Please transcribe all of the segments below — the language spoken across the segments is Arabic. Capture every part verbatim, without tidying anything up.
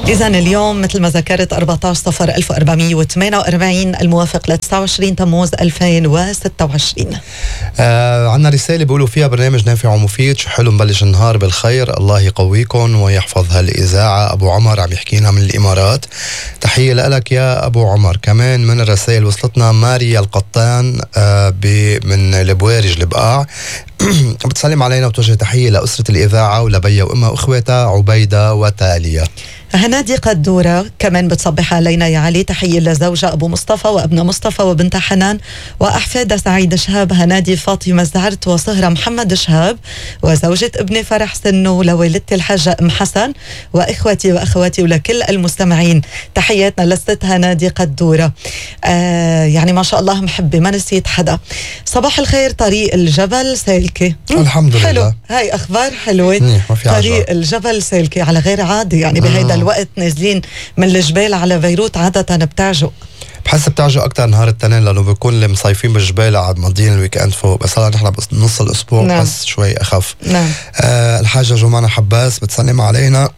إذن اليوم مثل ما ذكرت أربعة عشر صفر ألف وأربعمية وثمانية وأربعين الموافق ل تسعة وعشرين تموز ألفين وستة وعشرين. آه عنا رسالة بيقولوا فيها برنامج نافع ومفيد، شو حلو نبلش النهار بالخير، الله يقويكم ويحفظ هالإذاعة. أبو عمر عم يحكينا من الإمارات، تحية لك يا أبو عمر. كمان من الرسائل وصلتنا ماريا القطان آه من البوارج البقاع بتسلم علينا وتوجه تحية لأسرة الإذاعة ولبيا وأمها وإخواتها عبيدة وتالية. هنادي قدورة كمان بتصبح علينا يا علي، تحية لزوجة أبو مصطفى وابن مصطفى وبنت حنان وأحفاد سعيد شهاب، هنادي فاطمة زعرت وصهرة محمد شهاب وزوجة ابني فرح سنو لوالدتي الحاجة أم حسن وإخوتي وأخواتي ولكل المستمعين. تحياتنا لست هنادي قدورة. آه يعني ما شاء الله محبة ما نسيت حدا. صباح الخير، طريق الجبل سالكة الحمد لله. حلو، هاي أخبار حلوة. ما في طريق عجب. الجبل سالكة على غير عادي، يعني بهيدا الوقت نازلين من الجبال على بيروت عادة بتعجق. بحس بتعجق أكتر نهار التنين لأنه بيكون اللي مصيفين بالجبال عاد ماضيين الويك اند فوق، بس هلا نحن بنص الأسبوع. نعم. بس شوي أخف. نعم. آه الحاجة جمانة حباس بتسلم علينا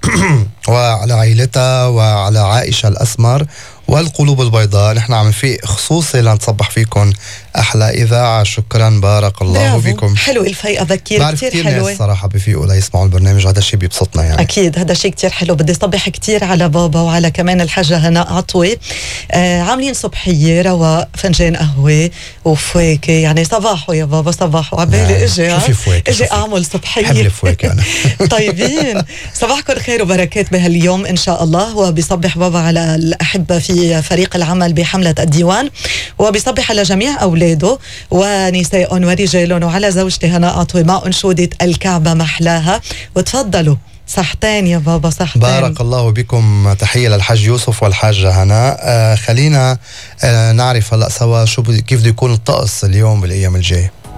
وعلى عائلتها وعلى عائشة الأسمر والقلوب البيضاء. نحن عم نفيق خصوصي لنتصبح فيكم أحلى إذاعة. شكرا، بارك الله بكم. حلو الفيقة بكير، بعرف كتير كتير حلوة. ناس صراحة بفيقوا ليسمعوا البرنامج، هذا الشيء بيبسطنا يعني. أكيد هذا شيء كتير حلو. بدي صبح كتير على بابا وعلى كمان الحاجة هناء عطوي. آه عاملين صبحية رواق، فنجان قهوة وفواكه، يعني صباحو يا بابا صباحو. عبالي اجي شوفي فواكه، اجي اعمل صبحية. حب الفواكه أنا. طيبين، صباحكم خير وبركات بهاليوم إن شاء الله. وبيصبح بابا على الأحبة في فريق العمل بحملة الديوان، وبيصبح على جميع أولاده ونساء ورجال وعلى زوجتي هناء عطوي مع أنشودة الكعبة محلاها. وتفضلوا صحتين يا بابا، صحتين. بارك الله بكم. تحية للحاج يوسف والحاجة هناء. آه خلينا آه نعرف هلأ سوا شو كيف بده يكون الطقس اليوم بالأيام الجاي.